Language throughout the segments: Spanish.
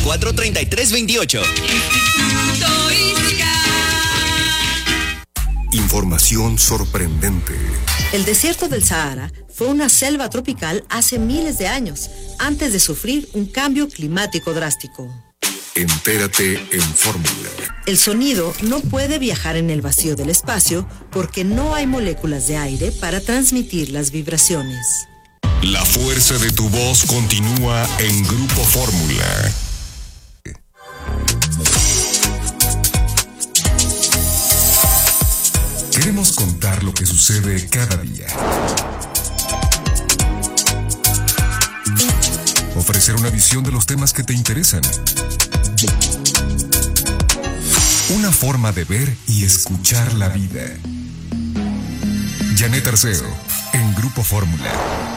664-3328. Información sorprendente. El desierto del Sahara fue una selva tropical hace miles de años, antes de sufrir un cambio climático drástico. Entérate en Fórmula. El sonido no puede viajar en el vacío del espacio porque no hay moléculas de aire para transmitir las vibraciones. La fuerza de tu voz continúa en Grupo Fórmula. Queremos contar lo que sucede cada día. Ofrecer una visión de los temas que te interesan. Una forma de ver y escuchar la vida. Janet Arceo, en Grupo Fórmula.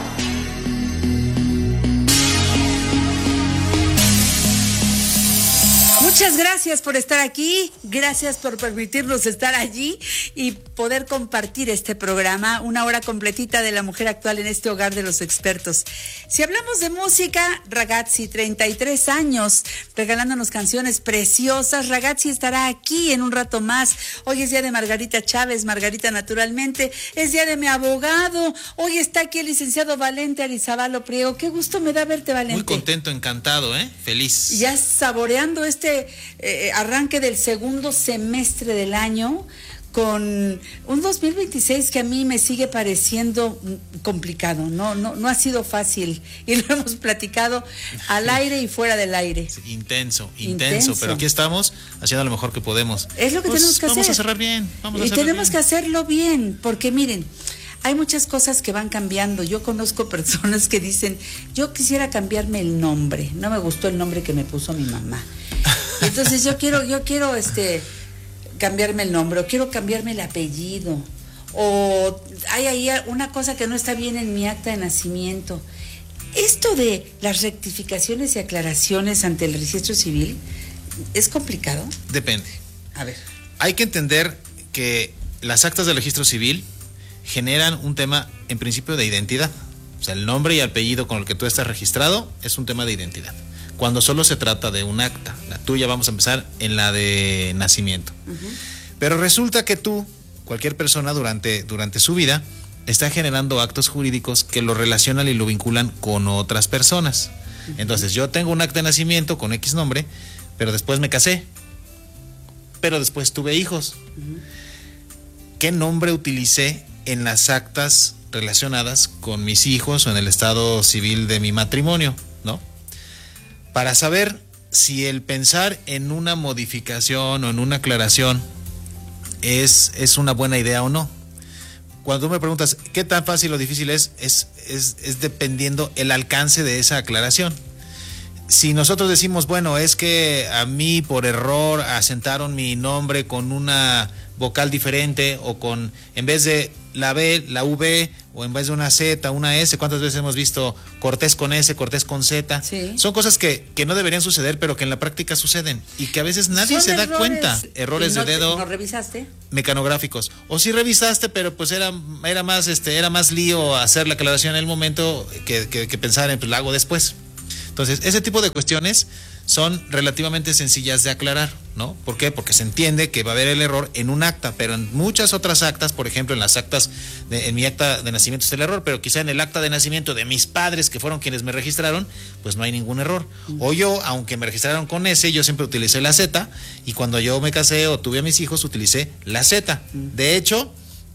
Muchas gracias por estar aquí, gracias por permitirnos estar allí y poder compartir este programa, una hora completita de la mujer actual en este hogar de los expertos. Si hablamos de música, Ragazzi, 33 años, regalándonos canciones preciosas. Ragazzi estará aquí en un rato más. Hoy es día de Margarita Chávez, Margarita naturalmente, es día de mi abogado. Hoy está aquí el licenciado Valente Arizabalo Priego. Qué gusto me da verte, Valente. Muy contento, encantado, feliz. Ya saboreando este arranque del segundo semestre del año, con un 2026 que a mí me sigue pareciendo complicado, no ha sido fácil y lo hemos platicado al aire y fuera del aire. Sí, intenso, pero aquí estamos haciendo lo mejor que podemos. Es lo que tenemos que hacer. Vamos a cerrar bien. Y tenemos que hacerlo bien, porque miren, hay muchas cosas que van cambiando. Yo conozco personas que dicen, yo quisiera cambiarme el nombre, no me gustó el nombre que me puso mi mamá. Entonces yo quiero cambiarme el nombre, o quiero cambiarme el apellido, o hay ahí una cosa que no está bien en mi acta de nacimiento. Esto de las rectificaciones y aclaraciones ante el registro civil, ¿es complicado? Depende. A ver. Hay que entender que las actas del registro civil generan un tema, en principio, de identidad. O sea, el nombre y apellido con el que tú estás registrado es un tema de identidad. Cuando solo se trata de un acta, la tuya, vamos a empezar en la de nacimiento. Uh-huh. Pero resulta que tú, cualquier persona durante su vida, está generando actos jurídicos que lo relacionan y lo vinculan con otras personas. Uh-huh. Entonces, yo tengo un acta de nacimiento con X nombre, pero después me casé, pero después tuve hijos. Uh-huh. ¿Qué nombre utilicé en las actas relacionadas con mis hijos o en el estado civil de mi matrimonio, ¿no? Para saber si el pensar en una modificación o en una aclaración es una buena idea o no. Cuando tú me preguntas qué tan fácil o difícil es dependiendo el alcance de esa aclaración. Si nosotros decimos, bueno, es que a mí por error asentaron mi nombre con una vocal diferente, o con, en vez de la B, la V, o en vez de una Z, una S. ¿Cuántas veces hemos visto Cortés con S, Cortés con Z? Sí. Son cosas que no deberían suceder, pero que en la práctica suceden y que a veces nadie se da cuenta. Errores de dedo. ¿No revisaste? Mecanográficos. O sí revisaste, pero pues era más lío hacer la aclaración en el momento que pensar en, pues la hago después. Entonces, ese tipo de cuestiones son relativamente sencillas de aclarar, ¿no? ¿Por qué? Porque se entiende que va a haber el error en un acta, pero en muchas otras actas, por ejemplo, en las actas, en mi acta de nacimiento está el error, pero quizá en el acta de nacimiento de mis padres, que fueron quienes me registraron, pues no hay ningún error. O yo, aunque me registraron con S, yo siempre utilicé la Z, y cuando yo me casé o tuve a mis hijos, utilicé la Z. De hecho,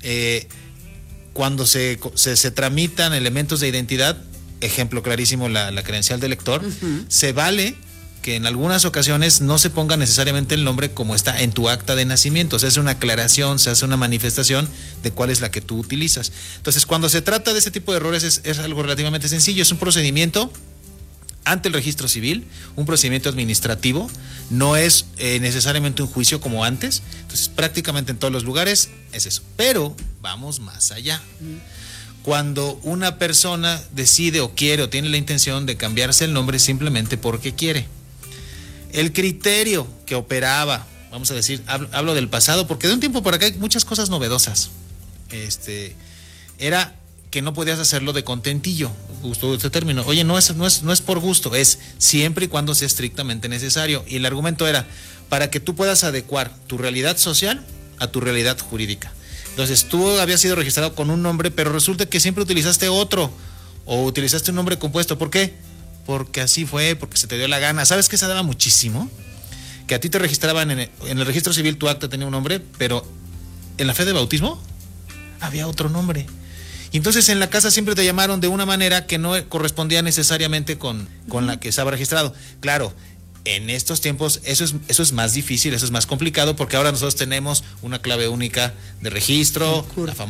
cuando se tramitan elementos de identidad, ejemplo clarísimo, la credencial de lector, se vale que en algunas ocasiones no se ponga necesariamente el nombre como está en tu acta de nacimiento. Se hace una aclaración, se hace una manifestación de cuál es la que tú utilizas. Entonces, cuando se trata de ese tipo de errores, es algo relativamente sencillo. Es un procedimiento ante el registro civil, un procedimiento administrativo, no es necesariamente un juicio como antes. Entonces, prácticamente en todos los lugares es eso. Pero vamos más allá. Cuando una persona decide o quiere o tiene la intención de cambiarse el nombre simplemente porque quiere. El criterio que operaba, vamos a decir, hablo del pasado, porque de un tiempo para acá hay muchas cosas novedosas. Era que no podías hacerlo de contentillo, justo este término. Oye, no es por gusto, es siempre y cuando sea estrictamente necesario. Y el argumento era para que tú puedas adecuar tu realidad social a tu realidad jurídica. Entonces tú habías sido registrado con un nombre, pero resulta que siempre utilizaste otro o utilizaste un nombre compuesto. ¿Por qué? Porque así fue, porque se te dio la gana. ¿Sabes qué se daba muchísimo? Que a ti te registraban en el registro civil, tu acta tenía un nombre, pero en la fe de bautismo había otro nombre. Y entonces en la casa siempre te llamaron de una manera que no correspondía necesariamente con la que estaba registrado. Claro, en estos tiempos eso es más difícil, eso es más complicado, porque ahora nosotros tenemos una clave única de registro,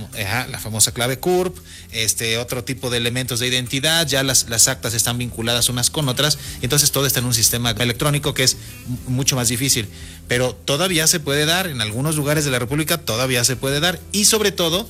la famosa clave CURP, otro tipo de elementos de identidad, ya las actas están vinculadas unas con otras, y entonces todo está en un sistema electrónico que es mucho más difícil, pero todavía se puede dar, en algunos lugares de la República todavía se puede dar, y sobre todo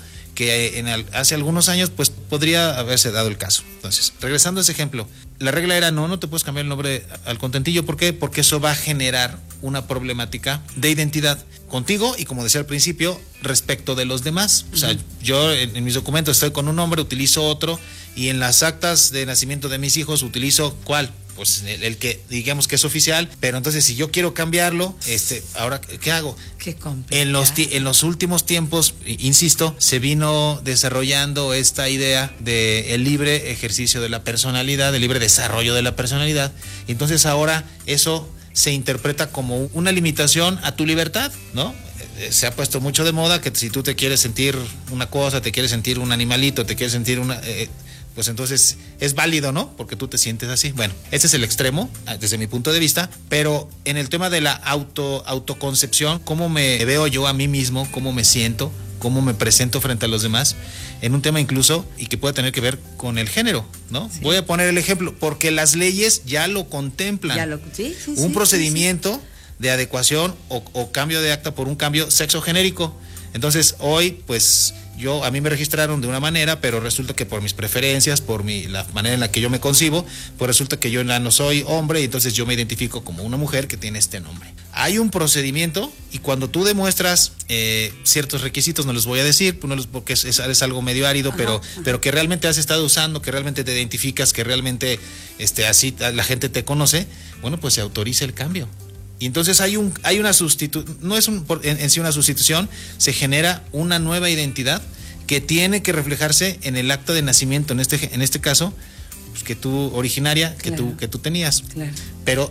que hace algunos años pues podría haberse dado el caso. Entonces, regresando a ese ejemplo, la regla era no te puedes cambiar el nombre al contentillo. ¿Por qué? Porque eso va a generar una problemática de identidad contigo y, como decía al principio, respecto de los demás. O sea, yo en mis documentos estoy con un nombre, utilizo otro, y en las actas de nacimiento de mis hijos utilizo ¿cuál? Pues el que digamos que es oficial, pero entonces si yo quiero cambiarlo, ahora ¿qué hago? Qué complicado. En los últimos tiempos, insisto, se vino desarrollando esta idea de el libre ejercicio de la personalidad, el libre desarrollo de la personalidad, y entonces ahora eso se interpreta como una limitación a tu libertad, ¿no? Se ha puesto mucho de moda que si tú te quieres sentir una cosa, te quieres sentir un animalito, te quieres sentir una... pues entonces es válido, ¿no? Porque tú te sientes así. Bueno, ese es el extremo, desde mi punto de vista, pero en el tema de la autoconcepción, cómo me veo yo a mí mismo, cómo me siento, cómo me presento frente a los demás, en un tema incluso, y que pueda tener que ver con el género, ¿no? Sí. Voy a poner el ejemplo, porque las leyes ya lo contemplan. Un procedimiento de adecuación o cambio de acta por un cambio sexogenérico. Entonces, hoy, pues... a mí me registraron de una manera, pero resulta que por mis preferencias, por la manera en la que yo me concibo, pues resulta que yo no soy hombre, y entonces yo me identifico como una mujer que tiene este nombre. Hay un procedimiento, y cuando tú demuestras ciertos requisitos, no los voy a decir, porque es algo medio árido, pero que realmente has estado usando, que realmente te identificas, que realmente así la gente te conoce, bueno, pues se autoriza el cambio. Y entonces hay una sustitución, no es en sí una sustitución, se genera una nueva identidad que tiene que reflejarse en el acta de nacimiento, en este caso, pues, que tú originaria, que tú tenías. Claro. Pero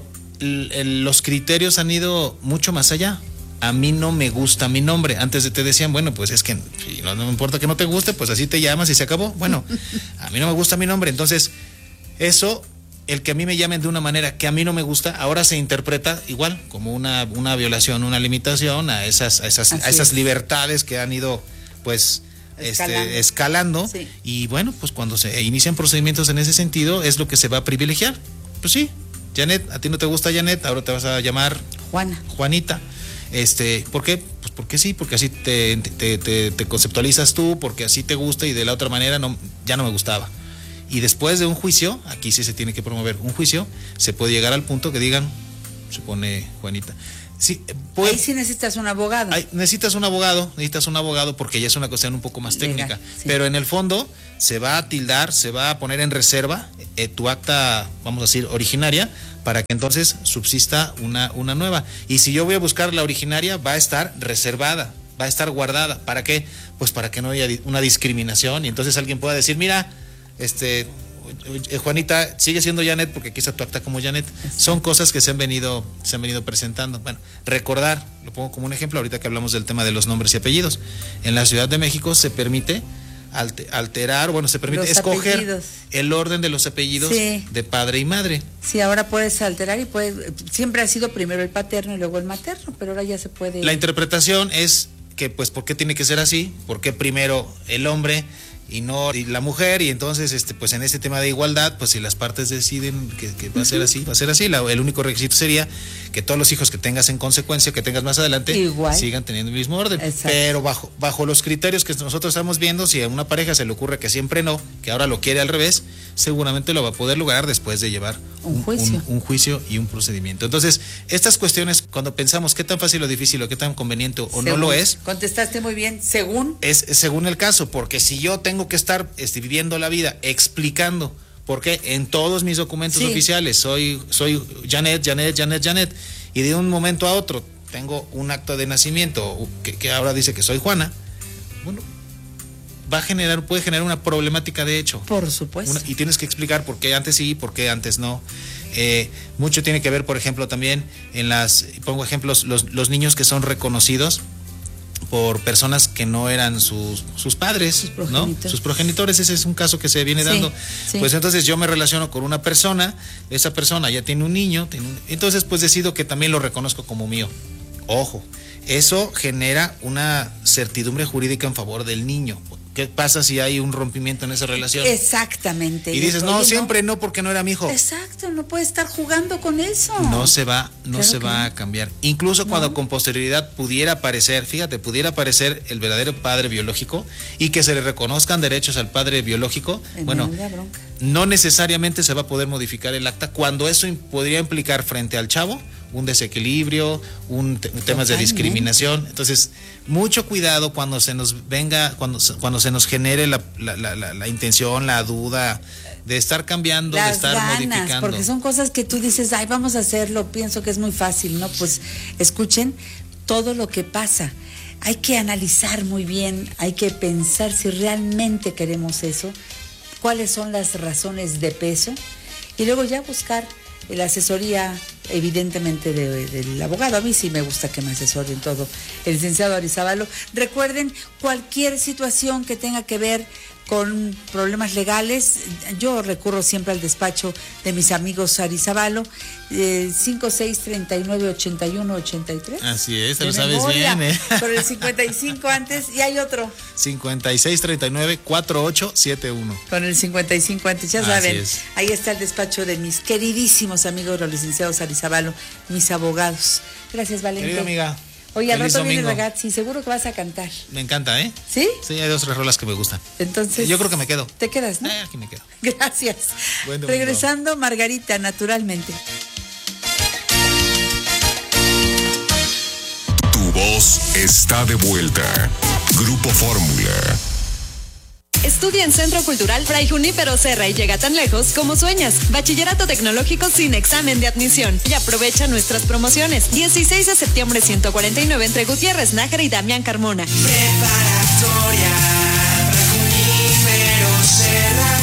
los criterios han ido mucho más allá. A mí no me gusta mi nombre. Antes te decían, bueno, pues es que no me importa que no te guste, pues así te llamas y se acabó. Bueno, a mí no me gusta mi nombre. Entonces, eso... el que a mí me llamen de una manera que a mí no me gusta, ahora se interpreta igual como una violación, una limitación a esas libertades que han ido pues escalando. Sí. Y bueno, pues cuando se inician procedimientos en ese sentido es lo que se va a privilegiar. Pues sí, Janet, a ti no te gusta Janet, ahora te vas a llamar Juanita. ¿Por qué? Pues porque sí, porque así te conceptualizas tú, porque así te gusta, y de la otra manera ya no me gustaba. Y después de un juicio, aquí sí se tiene que promover un juicio, se puede llegar al punto que digan, se pone Juanita. Sí, ahí sí necesitas un abogado. Necesitas un abogado porque ya es una cuestión un poco más técnica. Sí. Pero en el fondo se va a tildar, se va a poner en reserva tu acta, vamos a decir, originaria, para que entonces subsista una nueva. Y si yo voy a buscar la originaria, va a estar reservada, va a estar guardada. ¿Para qué? Pues para que no haya una discriminación, y entonces alguien pueda decir, mira, Juanita sigue siendo Janet porque aquí está tu acta como Janet. Son cosas que se han venido presentando. Bueno, recordar, lo pongo como un ejemplo ahorita que hablamos del tema de los nombres y apellidos. En la Ciudad de México se permite alterar, se permite los escoger apellidos, el orden de los apellidos de padre y madre. Sí, ahora puedes alterar siempre ha sido primero el paterno y luego el materno, pero ahora ya se puede. La interpretación es que, pues, ¿por qué tiene que ser así? ¿Por qué primero el hombre y la mujer? Y entonces pues en este tema de igualdad, pues si las partes deciden que va a ser así, el único requisito sería que todos los hijos que tengas en consecuencia, que tengas más adelante, igual sigan teniendo el mismo orden. Exacto. Pero bajo los criterios que nosotros estamos viendo, si a una pareja se le ocurre que siempre no, que ahora lo quiere al revés, seguramente lo va a poder lograr después de llevar un juicio y un procedimiento. Entonces, estas cuestiones, cuando pensamos qué tan fácil o difícil o qué tan conveniente o no lo es. Contestaste muy bien, según. Es según el caso, porque si yo tengo que estar viviendo la vida explicando, porque en todos mis documentos oficiales soy Janet, y de un momento a otro tengo un acta de nacimiento que ahora dice que soy Juana, bueno, puede generar una problemática de hecho. Por supuesto. Y tienes que explicar por qué antes sí, por qué antes no. Mucho tiene que ver, por ejemplo, también pongo ejemplos, los niños que son reconocidos por personas que no eran sus padres, sus progenitores. Ese es un caso que se viene dando. Sí. Pues entonces yo me relaciono con una persona, esa persona ya tiene un niño, entonces pues decido que también lo reconozco como mío. Ojo, eso genera una certidumbre jurídica en favor del niño. ¿Qué pasa si hay un rompimiento en esa relación? Exactamente. Y dices, siempre no, porque no era mi hijo. Exacto, no puede estar jugando con eso. No se va a cambiar. Incluso cuando con posterioridad pudiera aparecer el verdadero padre biológico y que se le reconozcan derechos al padre biológico, no necesariamente se va a poder modificar el acta cuando eso podría implicar frente al chavo un desequilibrio, temas de discriminación. Entonces, mucho cuidado cuando se nos venga, cuando se nos genere la intención, la duda de estar cambiando, de estar modificando. Porque son cosas que tú dices, vamos a hacerlo, pienso que es muy fácil, ¿no? Pues escuchen todo lo que pasa. Hay que analizar muy bien, hay que pensar si realmente queremos eso, cuáles son las razones de peso y luego ya buscar la asesoría, evidentemente, del abogado. A mí sí me gusta que me asesoren todo. El licenciado Arizabalo. Recuerden, cualquier situación que tenga que ver con problemas legales, yo recurro siempre al despacho de mis amigos Arizabalo, 5639-8183. Así es, te lo sabes bien, Por el 55 antes, y hay otro. 5639-4871. Con el 55 antes, ya saben. Ahí está el despacho de mis queridísimos amigos, los licenciados Arizabalo, mis abogados. Gracias, Valente. Querida amiga. Oye, al rato viene Ragazzi, seguro que vas a cantar. Me encanta, ¿eh? ¿Sí? Sí, hay 2 o 3 rolas que me gustan. Entonces, yo creo que me quedo. ¿Te quedas, no? Aquí me quedo. Gracias. Regresando, Margarita, naturalmente. Tu voz está de vuelta. Grupo Fórmula. Estudia en Centro Cultural Fray Junípero Serra y llega tan lejos como sueñas. Bachillerato tecnológico sin examen de admisión. Y aprovecha nuestras promociones. 16 de septiembre 149 entre Gutiérrez Nájera y Damián Carmona. Preparatoria Fray Junípero Serra.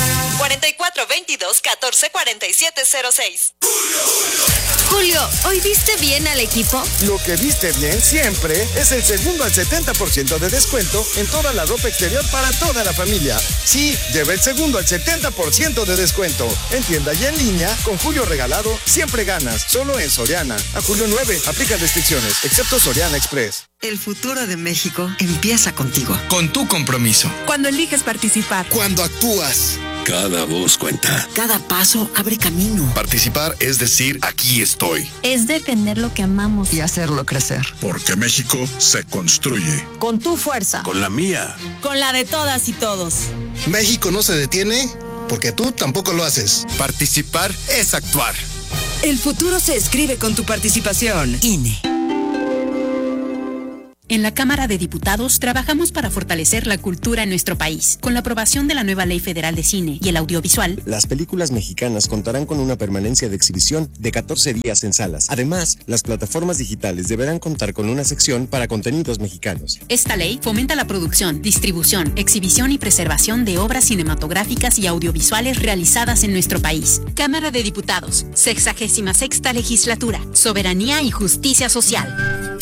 4422-144706. Julio, ¿hoy viste bien al equipo? Lo que viste bien siempre es el segundo al 70% de descuento en toda la ropa exterior para toda la familia. Sí, lleva el segundo al 70% de descuento. En tienda y en línea, con Julio regalado, siempre ganas. Solo en Soriana. A julio 9, aplica restricciones, excepto Soriana Express. El futuro de México empieza contigo. Con tu compromiso. Cuando eliges participar. Cuando actúas. Cada voz cuenta. Cada paso abre camino. Participar es decir, aquí estoy. Es defender lo que amamos. Y hacerlo crecer. Porque México se construye. Con tu fuerza. Con la mía. Con la de todas y todos. México no se detiene porque tú tampoco lo haces. Participar es actuar. El futuro se escribe con tu participación. INE. En la Cámara de Diputados trabajamos para fortalecer la cultura en nuestro país. Con la aprobación de la nueva Ley Federal de Cine y el Audiovisual, las películas mexicanas contarán con una permanencia de exhibición de 14 días en salas. Además, las plataformas digitales deberán contar con una sección para contenidos mexicanos. Esta ley fomenta la producción, distribución, exhibición y preservación de obras cinematográficas y audiovisuales realizadas en nuestro país. Cámara de Diputados, 66ª Legislatura, Soberanía y Justicia Social.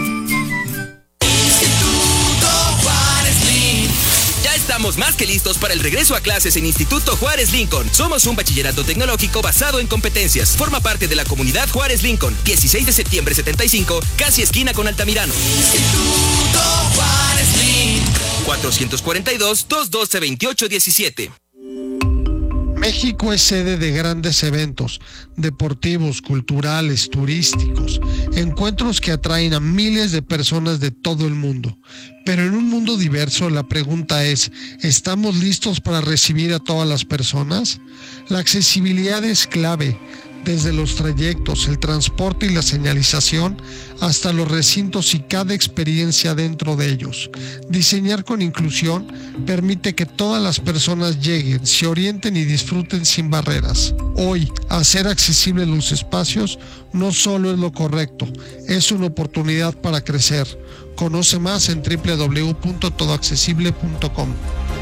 Estamos más que listos para el regreso a clases en Instituto Juárez Lincoln. Somos un bachillerato tecnológico basado en competencias. Forma parte de la comunidad Juárez Lincoln. 16 de septiembre 75, casi esquina con Altamirano. Instituto Juárez Lincoln. 442-212-2817. México es sede de grandes eventos deportivos, culturales, turísticos, encuentros que atraen a miles de personas de todo el mundo. Pero en un mundo diverso, la pregunta es, ¿estamos listos para recibir a todas las personas? La accesibilidad es clave, desde los trayectos, el transporte y la señalización, hasta los recintos y cada experiencia dentro de ellos. Diseñar con inclusión permite que todas las personas lleguen, se orienten y disfruten sin barreras. Hoy, hacer accesibles los espacios no solo es lo correcto, es una oportunidad para crecer. Conoce más en www.todoaccesible.com.